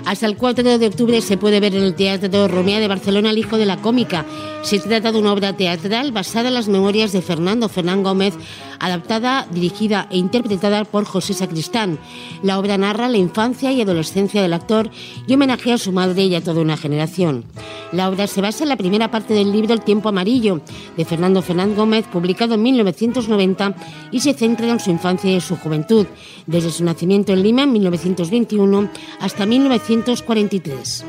Hasta el 4 de octubre se puede ver en el Teatro Romea de Barcelona El hijo de la cómica. Se trata de una obra teatral basada en las memorias de Fernando Fernán Gómez, adaptada, dirigida e interpretada por José Sacristán. La obra narra la infancia y adolescencia del actor y homenajea a su madre y a toda una generación. La obra se basa en la primera parte del libro El tiempo amarillo, de Fernando Fernán Gómez, publicado en 1990, y se centra en su infancia y su juventud, desde su nacimiento en Lima en 1921 hasta 1943.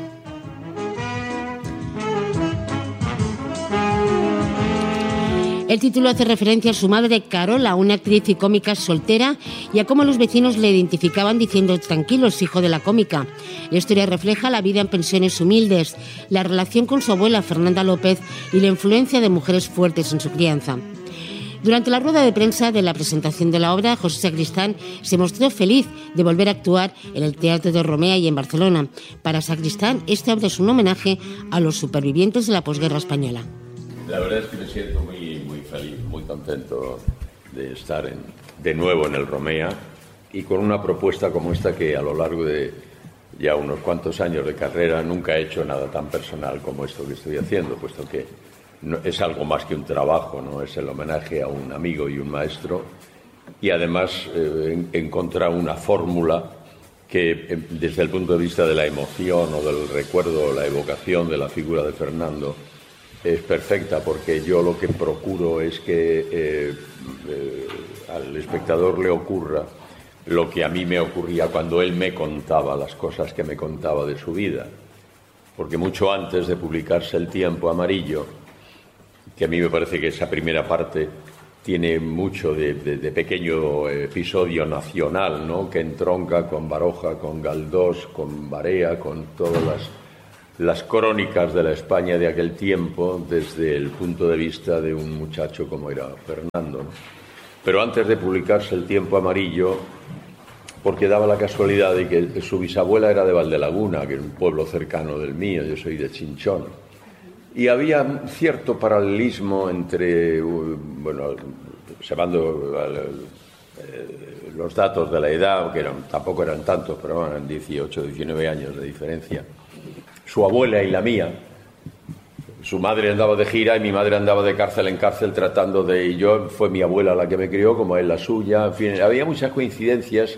El título hace referencia a su madre Carola, una actriz y cómica soltera, y a cómo los vecinos le identificaban diciendo tranquilos, hijo de la cómica. La historia refleja la vida en pensiones humildes, la relación con su abuela Fernanda López y la influencia de mujeres fuertes en su crianza. Durante la rueda de prensa de la presentación de la obra, José Sacristán se mostró feliz de volver a actuar en el Teatro de Romea y en Barcelona. Para Sacristán, esta obra es un homenaje a los supervivientes de la posguerra española. La verdad es que me siento muy feliz, muy contento de estar de nuevo en el Romea y con una propuesta como esta que a lo largo de ya unos cuantos años de carrera nunca he hecho nada tan personal como esto que estoy haciendo, puesto que no, es algo más que un trabajo, ¿no? Es el homenaje a un amigo y un maestro y además encontrar una fórmula que desde el punto de vista de la emoción o del recuerdo o la evocación de la figura de Fernando es perfecta, porque yo lo que procuro es que al espectador le ocurra lo que a mí me ocurría cuando él me contaba las cosas que me contaba de su vida. Porque mucho antes de publicarse El tiempo amarillo, que a mí me parece que esa primera parte tiene mucho de pequeño episodio nacional, ¿no? Que entronca con Baroja, con Galdós, con Barea, con todas las crónicas de la España de aquel tiempo desde el punto de vista de un muchacho como era Fernando, ¿no? Pero antes de publicarse El tiempo amarillo, porque daba la casualidad de que su bisabuela era de Valdelaguna, que es un pueblo cercano del mío, yo soy de Chinchón, y había cierto paralelismo entre, bueno, observando los datos de la edad, que tampoco eran tantos, pero eran 18, 19 años de diferencia. Su abuela y la mía, su madre andaba de gira y mi madre andaba de cárcel en cárcel tratando de... Y yo, fue mi abuela la que me crió, como él la suya, en fin, había muchas coincidencias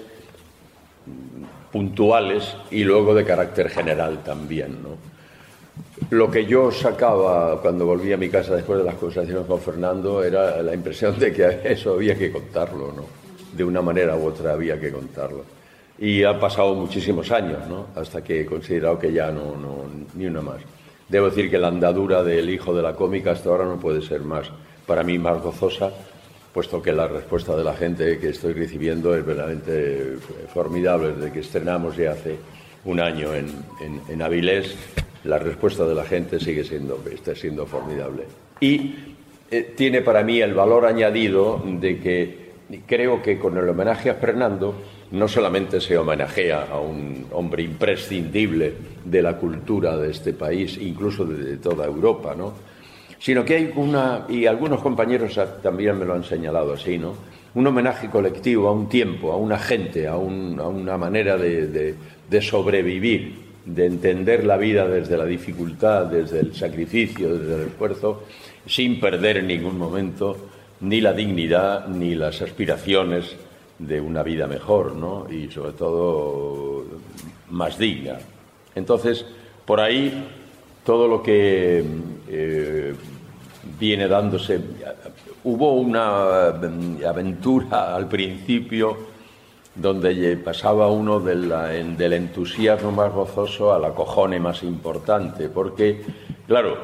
puntuales y luego de carácter general también, ¿no? Lo que yo sacaba cuando volví a mi casa después de las conversaciones con Fernando era la impresión de que eso había que contarlo, ¿no? De una manera u otra había que contarlo. Y han pasado muchísimos años, ¿no? Hasta que he considerado que ya no, ni una más. Debo decir que la andadura del hijo de la cómica hasta ahora no puede ser más, para mí, más gozosa, puesto que la respuesta de la gente que estoy recibiendo es verdaderamente formidable. Desde que estrenamos ya hace un año en Avilés, la respuesta de la gente está siendo formidable. Y tiene para mí el valor añadido de que creo que con el homenaje a Fernando no solamente se homenajea a un hombre imprescindible de la cultura de este país, incluso de toda Europa, ¿no? Sino que hay y algunos compañeros también me lo han señalado así, ¿no? Un homenaje colectivo a un tiempo, a una gente, a una manera de sobrevivir, de entender la vida desde la dificultad, desde el sacrificio, desde el esfuerzo, sin perder en ningún momento ni la dignidad ni las aspiraciones de una vida mejor, ¿no? Y sobre todo más digna. Entonces, por ahí todo lo que viene dándose. Hubo una aventura al principio donde pasaba uno del entusiasmo más gozoso al acojone más importante, porque, claro,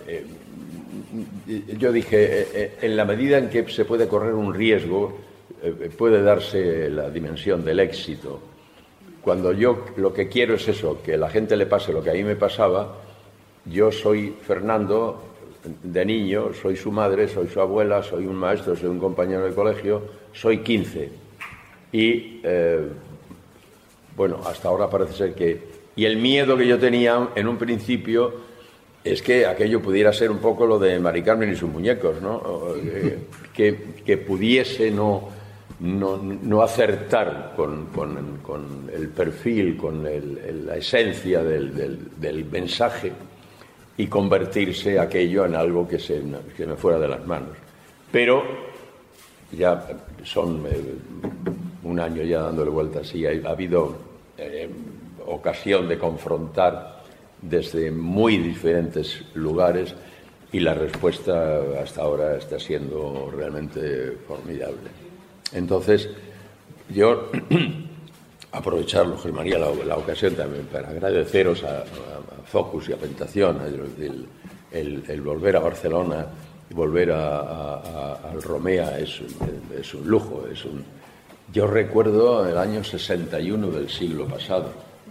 yo dije, en la medida en que se puede correr un riesgo, puede darse la dimensión del éxito. Cuando yo lo que quiero es eso, que a la gente le pase lo que a mí me pasaba. Yo soy Fernando de niño, soy su madre, soy su abuela, soy un maestro, soy un compañero de colegio, soy 15. Y, bueno, hasta ahora parece ser que... Y el miedo que yo tenía en un principio es que aquello pudiera ser un poco lo de Mari Carmen y sus muñecos, ¿no? Que pudiese no no acertar con el perfil, con la esencia del mensaje, y convertirse aquello en algo que me fuera de las manos. Pero ya son un año ya dándole vueltas y ha habido ocasión de confrontar desde muy diferentes lugares, y la respuesta hasta ahora está siendo realmente formidable. Entonces, yo aprovechar, José María, la ocasión también para agradeceros a Focus y a Pentación el volver a Barcelona, volver al Romea es un lujo. Yo recuerdo el año 61 del siglo pasado,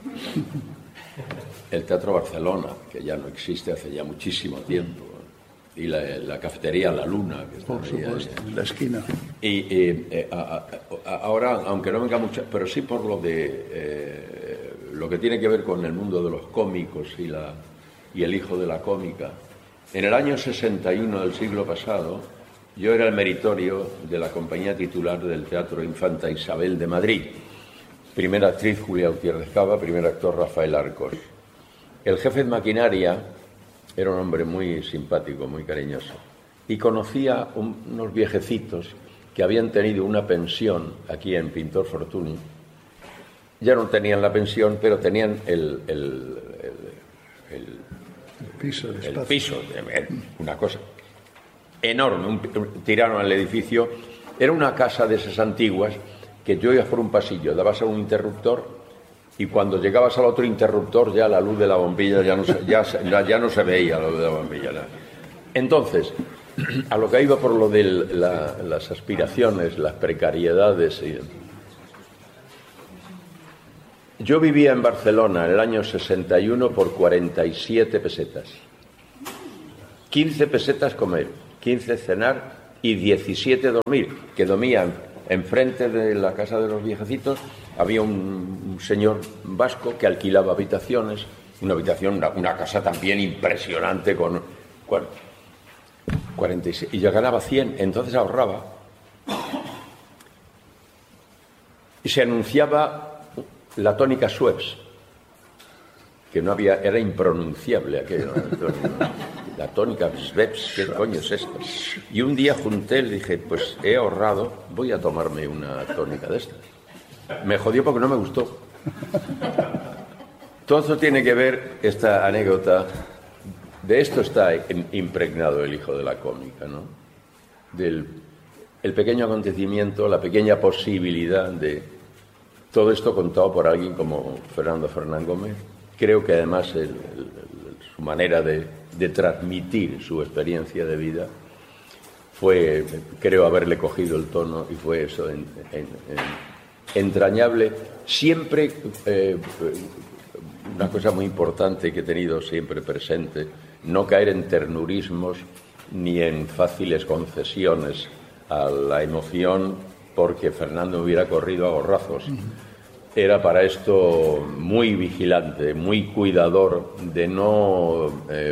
el Teatro Barcelona, que ya no existe hace ya muchísimo tiempo, y la cafetería La Luna, que está por supuesto, en la esquina. Y ahora, aunque no venga mucho, pero sí por lo que tiene que ver con el mundo de los cómicos y el hijo de la cómica. En el año 61 del siglo pasado, yo era el meritorio de la compañía titular del Teatro Infanta Isabel de Madrid. Primera actriz Julia Gutiérrez Cava, primer actor Rafael Arcos. El jefe de maquinaria era un hombre muy simpático, muy cariñoso, y conocía unos viejecitos que habían tenido una pensión aquí en Pintor Fortuny. Ya no tenían la pensión, pero tenían el piso, una cosa enorme, tiraron al edificio. Era una casa de esas antiguas que yo iba por un pasillo, dabas a un interruptor, y cuando llegabas al otro interruptor ya la luz de la bombilla ya no se veía la luz de la bombilla. Entonces, a lo que iba por lo de las aspiraciones, las precariedades. Yo vivía en Barcelona en el año 61 por 47 pesetas. 15 pesetas comer, 15 cenar y 17 dormir, que dormían enfrente de la casa de los viejecitos. Había un señor vasco que alquilaba habitaciones, una casa también impresionante con 46, y yo ganaba 100, entonces ahorraba. Y se anunciaba la tónica Schweppes, que no había, era impronunciable aquello, la tónica Schweppes, ¿qué coño es esto? Y un día junté, le dije, pues he ahorrado, voy a tomarme una tónica de estas. Me jodió porque no me gustó. Todo esto tiene que ver, esta anécdota, de esto está impregnado el hijo de la cómica, ¿no? El pequeño acontecimiento, la pequeña posibilidad de todo esto contado por alguien como Fernando Fernán Gómez. Creo que además su manera de transmitir su experiencia de vida fue, creo haberle cogido el tono, y fue eso entrañable. Siempre, una cosa muy importante que he tenido siempre presente, no caer en ternurismos ni en fáciles concesiones a la emoción, porque Fernando hubiera corrido a gorrazos. Era para esto muy vigilante, muy cuidador de no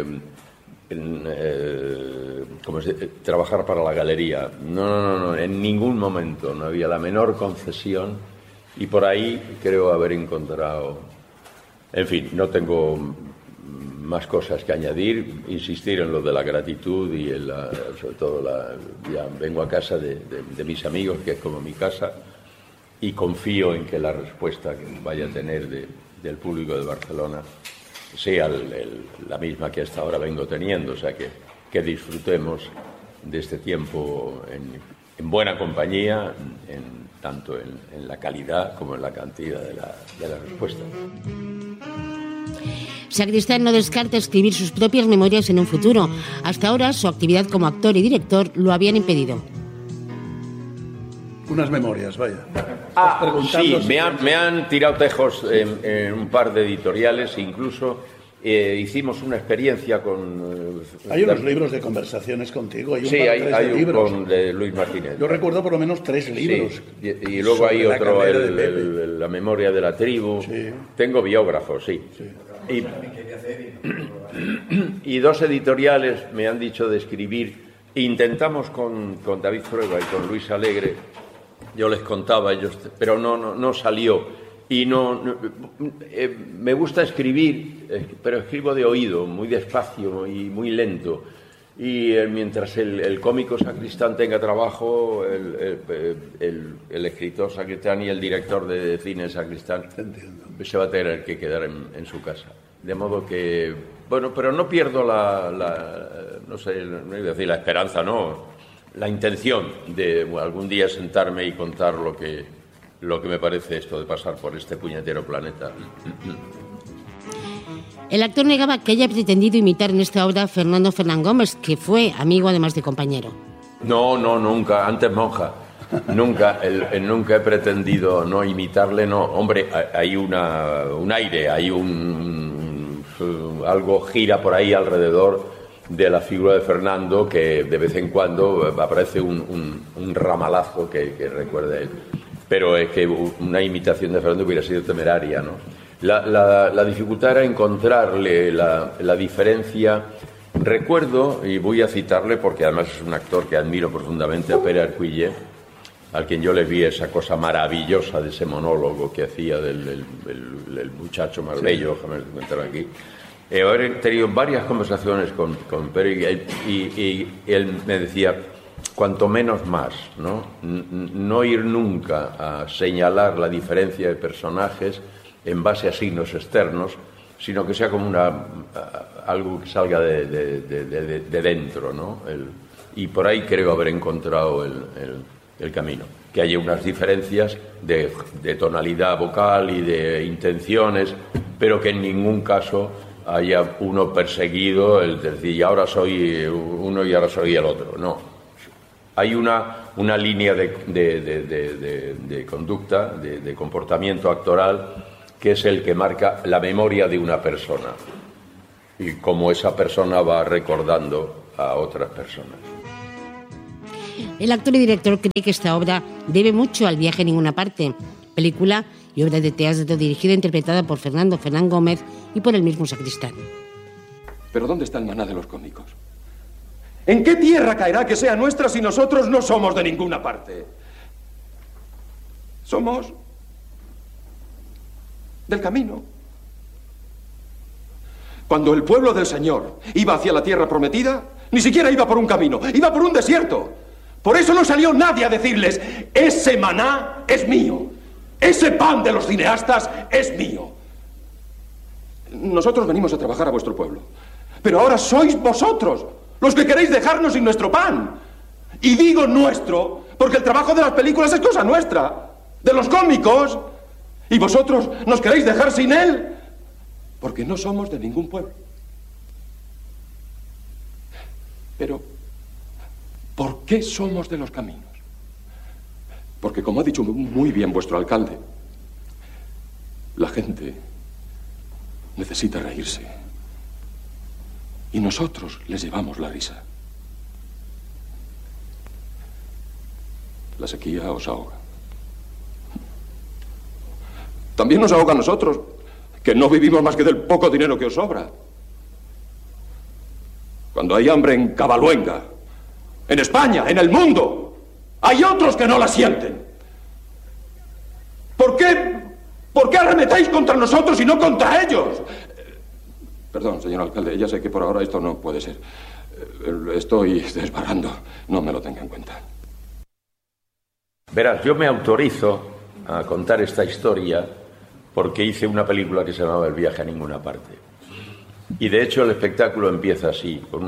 trabajar para la galería. No, en ningún momento no había la menor concesión, y por ahí creo haber encontrado. En fin, no tengo más cosas que añadir, insistir en lo de la gratitud y sobre todo ya vengo a casa de mis amigos, que es como mi casa, y confío en que la respuesta que vaya a tener del público de Barcelona sea la misma que hasta ahora vengo teniendo, o sea que disfrutemos de este tiempo en buena compañía, tanto en la calidad como en la cantidad de la respuesta. Sacristán no descarta escribir sus propias memorias en un futuro. Hasta ahora su actividad como actor y director lo habían impedido. Unas memorias, vaya. Sí, me han tirado tejos en un par de editoriales, incluso hicimos una experiencia con... Hay unos libros de conversaciones contigo, hay hay libros. Con de Luis Martínez. Yo recuerdo por lo menos 3 libros. Sí. Y luego hay otro, la memoria de la tribu. Sí. Tengo biógrafos, sí. Y 2 editoriales me han dicho de escribir. Intentamos con David Frueba y con Luis Alegre yo les contaba, ellos, pero no salió. Y me gusta escribir, pero escribo de oído, muy despacio y muy lento. Y mientras el cómico Sacristán tenga trabajo, el escritor Sacristán y el director de cine Sacristán se va a tener que quedar en su casa. De modo que, bueno, pero no pierdo no sé, no iba a decir la esperanza, no, la intención de algún día sentarme y contar lo que me parece esto de pasar por este puñetero planeta. El actor negaba que haya pretendido imitar en esta obra a Fernando Fernán Gómez, que fue amigo además de compañero. No, nunca, antes monja. Nunca he pretendido no imitarle, no. Hombre, hay un aire, hay algo gira por ahí alrededor de la figura de Fernando, que de vez en cuando aparece un ramalazo que recuerda a él. Pero es que una imitación de Fernando hubiera sido temeraria, ¿no? La dificultad era encontrarle la diferencia. Recuerdo, y voy a citarle porque además es un actor que admiro profundamente, a Pere Arcuille, al quien yo le vi esa cosa maravillosa de ese monólogo que hacía del muchacho más bello, déjame comentar aquí. He tenido varias conversaciones con Pere y él me decía, cuanto menos más, ¿no? No ir nunca a señalar la diferencia de personajes en base a signos externos, sino que sea como algo que salga de dentro, ¿no? Y por ahí creo haber encontrado el camino. Que haya unas diferencias de tonalidad vocal y de intenciones, pero que en ningún caso haya uno perseguido, el decir, y ahora soy uno y ahora soy el otro. No. Hay una línea de conducta, de comportamiento actoral, que es el que marca la memoria de una persona y cómo esa persona va recordando a otras personas. El actor y director cree que esta obra debe mucho al Viaje a ninguna parte, película y obra de teatro dirigida e interpretada por Fernando Fernán Gómez y por el mismo Sacristán. ¿Pero dónde está el maná de los cómicos? ¿En qué tierra caerá que sea nuestra si nosotros no somos de ninguna parte? Somos del camino. Cuando el pueblo del Señor iba hacia la tierra prometida, ni siquiera iba por un camino, iba por un desierto. Por eso no salió nadie a decirles, ese maná es mío, ese pan de los cineastas es mío. Nosotros venimos a trabajar a vuestro pueblo, pero ahora sois vosotros los que queréis dejarnos sin nuestro pan. Y digo nuestro, porque el trabajo de las películas es cosa nuestra, de los cómicos. Y vosotros nos queréis dejar sin él, porque no somos de ningún pueblo. Pero, ¿por qué somos de los caminos? Porque, como ha dicho muy bien vuestro alcalde, la gente necesita reírse. Y nosotros les llevamos la risa. La sequía os ahoga. También nos ahoga a nosotros, que no vivimos más que del poco dinero que os sobra. Cuando hay hambre en Cavaluenga, en España, en el mundo, hay otros que no la sienten. ¿Por qué arremetáis contra nosotros y no contra ellos? Perdón, señor alcalde, ya sé que por ahora esto no puede ser. Estoy desbarrando, no me lo tenga en cuenta. Verás, yo me autorizo a contar esta historia porque hice una película que se llamaba El viaje a ninguna parte. Y de hecho el espectáculo empieza así, con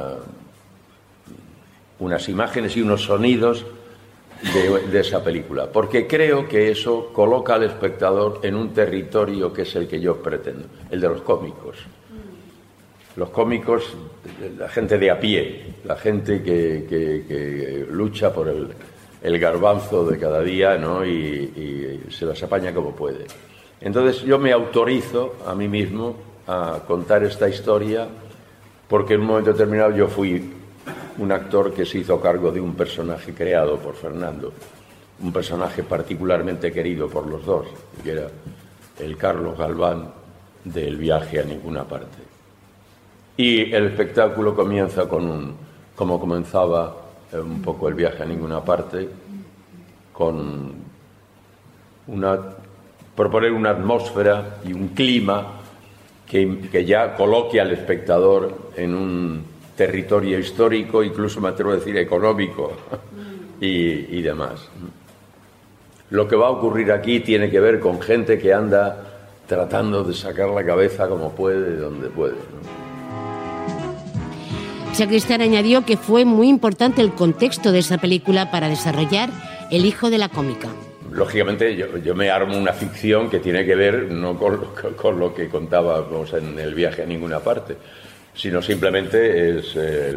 unas imágenes y unos sonidos de esa película, porque creo que eso coloca al espectador en un territorio que es el que yo pretendo, el de los cómicos. Los cómicos, la gente de a pie, la gente que lucha por el garbanzo de cada día, ¿no? y se las apaña como puede. Entonces yo me autorizo a mí mismo a contar esta historia porque en un momento determinado yo fui un actor que se hizo cargo de un personaje creado por Fernando, un personaje particularmente querido por los dos, que era el Carlos Galván del Viaje a ninguna parte. Y el espectáculo comienza como comenzaba un poco El viaje a ninguna parte, proponer una atmósfera y un clima que ya coloque al espectador en un territorio histórico, incluso me atrevo a decir económico y demás. Lo que va a ocurrir aquí tiene que ver con gente que anda tratando de sacar la cabeza como puede, de donde puede, ¿no? Sacristán añadió que fue muy importante el contexto de esa película para desarrollar El hijo de la cómica. Lógicamente yo me armo una ficción que tiene que ver no con lo que contábamos en El viaje a ninguna parte, sino simplemente es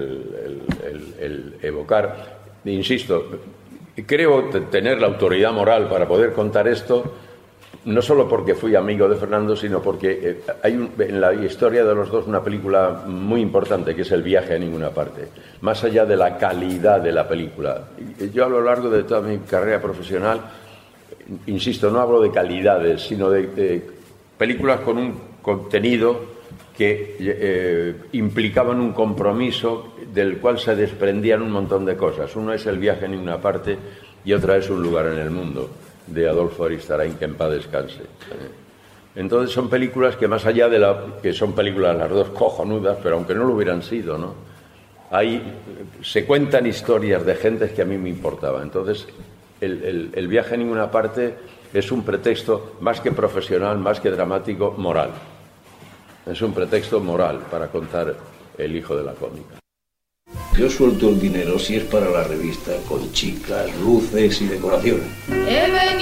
el evocar. Insisto, creo tener la autoridad moral para poder contar esto, no solo porque fui amigo de Fernando, sino porque hay en la historia de los dos una película muy importante, que es El viaje a ninguna parte. Más allá de la calidad de la película. Yo a lo largo de toda mi carrera profesional, insisto, no hablo de calidades, sino de películas con un contenido que implicaban un compromiso del cual se desprendían un montón de cosas. Uno es El viaje a ninguna parte y otra es Un lugar en el mundo, de Adolfo Aristarain, que en paz descanse. Entonces son películas que, más allá de que son películas las dos cojonudas, pero aunque no lo hubieran sido, ¿no? Se cuentan historias de gentes que a mí me importaban. Entonces el viaje a ninguna parte es un pretexto más que profesional, más que dramático, moral. Es un pretexto moral para contar El hijo de la cómica. Yo suelto el dinero si es para la revista, con chicas, luces y decoraciones.